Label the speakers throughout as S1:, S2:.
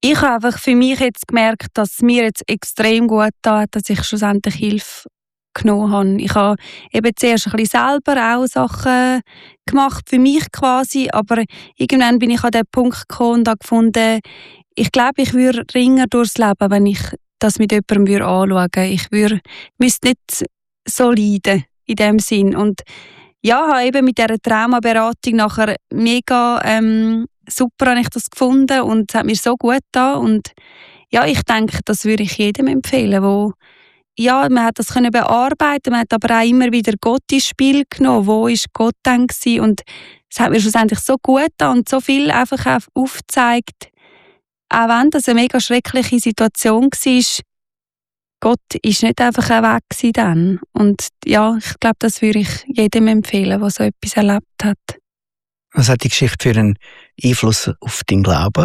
S1: Ich habe einfach für mich jetzt gemerkt, dass es mir jetzt extrem gut tat, dass ich schlussendlich Hilfe genommen habe. Ich habe eben zuerst ein bisschen selber auch Sachen gemacht, für mich quasi, aber irgendwann bin ich an den Punkt gekommen und habe gefunden, ich glaube, ich würde ringer durchs Leben, wenn ich das mit jemandem anschauen würde. Ich müsste nicht so leiden in dem Sinn. Und ja, habe eben mit dieser Traumaberatung nachher mega super habe ich das gefunden und es hat mir so gut getan. Und ja, ich denke, das würde ich jedem empfehlen, wo ja, man hat das können bearbeiten, man hat aber auch immer wieder Gott ins Spiel genommen. Wo ist Gott dann gewesen? Und es hat mir schlussendlich so gut getan und so viel einfach aufgezeigt, auch wenn das eine mega schreckliche Situation war, Gott ist nicht einfach weg gewesen dann. Und ja, ich glaube, das würde ich jedem empfehlen, der so etwas erlebt hat.
S2: Was hat die Geschichte für einen Einfluss auf deinen Glauben?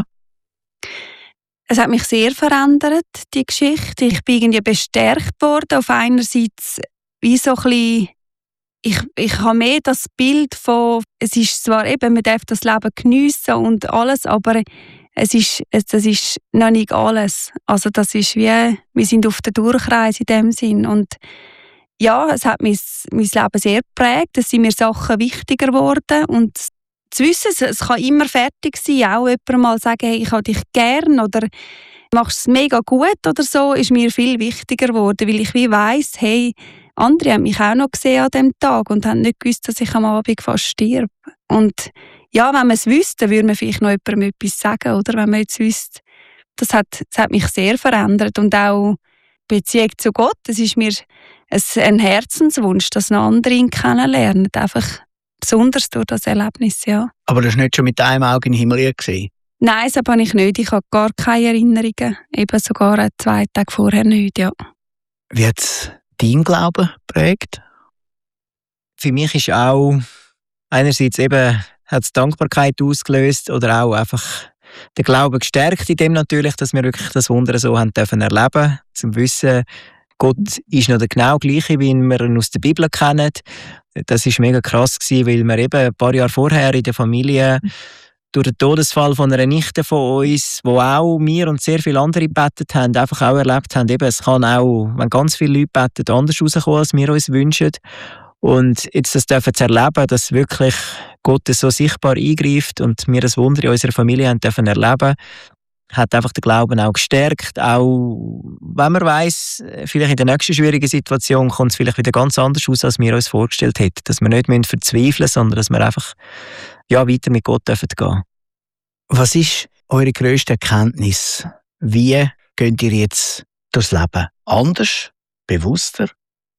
S1: Es hat mich sehr verändert, die Geschichte. Ich bin irgendwie bestärkt worden. Auf einerseits wie so ein bisschen, ich habe mehr das Bild von, es ist zwar eben, man darf das Leben geniessen und alles, aber das ist noch nicht alles. Also das ist wie, wir sind auf der Durchreise in dem Sinn. Und ja, es hat mein Leben sehr geprägt. Es sind mir Sachen wichtiger geworden. Und zu wissen, es kann immer fertig sein. Auch jemand mal sagen, hey, ich habe dich gern oder machst es mega gut oder so, ist mir viel wichtiger geworden, weil ich wie weiss, hey, andere haben mich auch noch gesehen an diesem Tag und haben nicht gewusst, dass ich am Abend fast stirb. Und ja, wenn man es wüsste, würde man vielleicht noch jemandem etwas sagen, oder? Wenn man jetzt wüsste, das hat mich sehr verändert. Und auch die Beziehung zu Gott, das ist mir ein Herzenswunsch, dass noch andere ihn kennenlernen. Einfach besonders durch das Erlebnis, ja.
S2: Aber du hast nicht schon mit einem Auge in den Himmel gesehen?
S1: Nein, das habe ich nicht. Ich habe gar keine Erinnerungen. Eben sogar 2 Tage vorher nicht, ja.
S2: Wie hat es dein Glauben geprägt?
S3: Für mich ist auch einerseits eben hat es Dankbarkeit ausgelöst oder auch einfach den Glauben gestärkt in dem natürlich, dass wir wirklich das Wunder so haben dürfen erleben, zum Wissen, Gott ist noch der genau gleiche, wie wir ihn aus der Bibel kennen. Das ist mega krass gewesen, weil wir eben ein paar Jahre vorher in der Familie durch den Todesfall von einer Nichte von uns, wo auch wir und sehr viele andere gebetet haben, einfach auch erlebt haben, eben, es kann auch, wenn ganz viele Leute beten, anders rauskommen, als wir uns wünschen. Und jetzt das dürfen zu erleben, dass wirklich Gott so sichtbar eingreift und wir das Wunder in unserer Familie haben dürfen erleben, hat einfach den Glauben auch gestärkt. Auch wenn man weiss, vielleicht in der nächsten schwierigen Situation kommt es vielleicht wieder ganz anders aus, als wir uns vorgestellt hätten. Dass wir nicht verzweifeln müssen, sondern dass wir einfach weiter mit Gott gehen dürfen.
S2: Was ist eure grösste Erkenntnis? Wie geht ihr jetzt durchs Leben? Anders? Bewusster?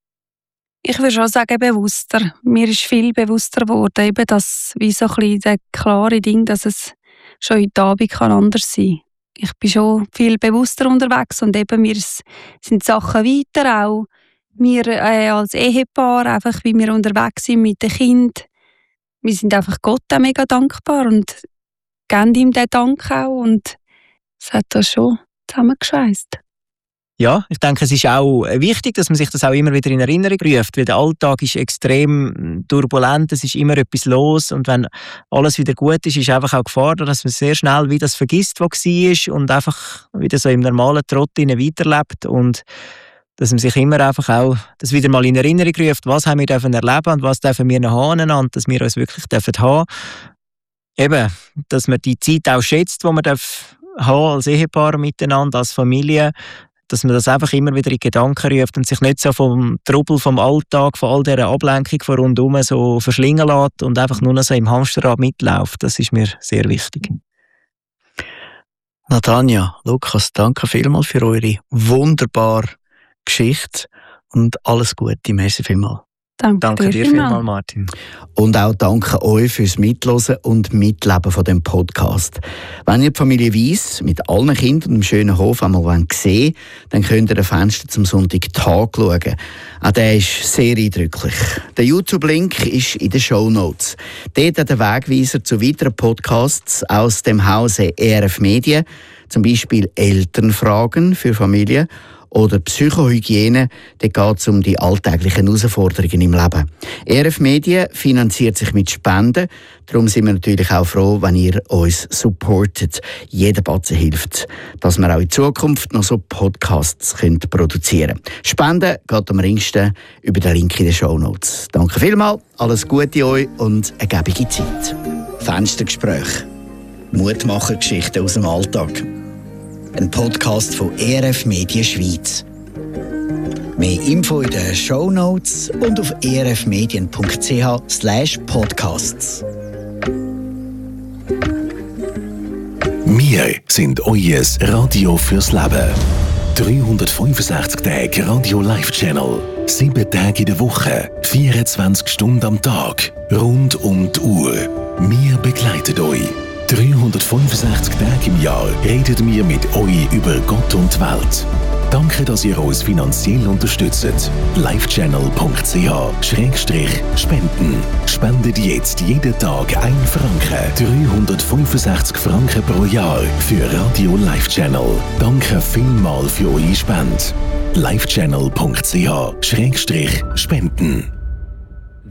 S1: Ich würde schon sagen, bewusster. Mir ist viel bewusster geworden, eben das, wie so ein bisschen das klare Ding, dass es schon heute Abend anders sein kann. Ich bin schon viel bewusster unterwegs und eben mir sind Sachen weiter auch. Wir als Ehepaar, einfach wie wir unterwegs sind mit den Kindern, wir sind einfach Gott auch mega dankbar und geben ihm den Dank auch und es hat das schon zusammengeschweißt.
S3: Ja, ich denke, es ist auch wichtig, dass man sich das auch immer wieder in Erinnerung ruft, weil der Alltag ist extrem turbulent, es ist immer etwas los und wenn alles wieder gut ist, ist einfach auch Gefahr, dass man sehr schnell wieder das vergisst, was war und einfach wieder so im normalen Trott weiterlebt und dass man sich immer einfach auch das wieder mal in Erinnerung ruft, was haben wir dürfen erleben und was dürfen wir noch haben und dass wir uns wirklich dürfen haben. Eben, dass man die Zeit auch schätzt, die man haben als Ehepaar miteinander, als Familie, dass man das einfach immer wieder in Gedanken ruft und sich nicht so vom Trubel, vom Alltag, von all dieser Ablenkung von rundherum so verschlingen lässt und einfach nur noch so im Hamsterrad mitläuft. Das ist mir sehr wichtig.
S2: Natanja, Lukas, danke vielmals für eure wunderbare Geschichte und alles Gute. Merci vielmals.
S3: Danke dir vielmals, Martin.
S2: Und auch danke euch fürs Mitlosen und Mitleben von dem Podcast. Wenn ihr die Familie Weiss mit allen Kindern und dem schönen Hof einmal sehen wollt, dann könnt ihr den Fenster zum Sonntagtag schauen. Auch der ist sehr eindrücklich. Der YouTube-Link ist in den Shownotes. Dort der Wegweiser zu weiteren Podcasts aus dem Hause ERF Medien, zum Beispiel Elternfragen für Familien oder Psychohygiene, dann geht es um die alltäglichen Herausforderungen im Leben. ERF Medien finanziert sich mit Spenden. Darum sind wir natürlich auch froh, wenn ihr uns supportet. Jeder Batzen hilft, dass wir auch in Zukunft noch so Podcasts produzieren können. Spenden geht am ringsten über den Link in den Shownotes. Danke vielmals, alles Gute euch und eine gebige Zeit. Fenstergespräch. Mutmachergeschichten aus dem Alltag. Ein Podcast von ERF Medien Schweiz. Mehr Info in den Shownotes und auf erfmedien.ch/podcasts.
S4: Wir sind euer Radio fürs Leben. 365 Tage Radio Live Channel. 7 Tage in der Woche. 24 Stunden am Tag. Rund um die Uhr. Wir begleiten euch. 365 Tage im Jahr reden wir mit euch über Gott und die Welt. Danke, dass ihr uns finanziell unterstützt. livechannel.ch/spenden. Spendet jetzt jeden Tag 1 Franken. 365 Franken pro Jahr für Radio Live Channel. Danke vielmals für eure Spende. livechannel.ch/spenden.